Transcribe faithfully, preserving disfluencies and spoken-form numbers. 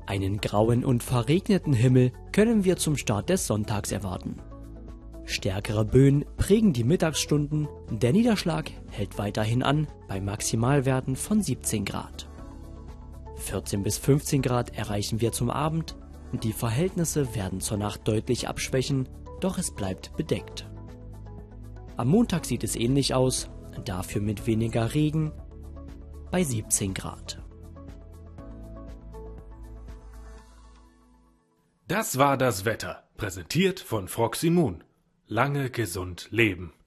Einen grauen und verregneten Himmel können wir zum Start des Sonntags erwarten. Stärkere Böen prägen die Mittagsstunden, der Niederschlag hält weiterhin an bei Maximalwerten von siebzehn Grad. vierzehn bis fünfzehn Grad erreichen wir zum Abend, die Verhältnisse werden zur Nacht deutlich abschwächen, doch es bleibt bedeckt. Am Montag sieht es ähnlich aus, dafür mit weniger Regen bei siebzehn Grad. Das war das Wetter, präsentiert von Froximun. Lange gesund leben.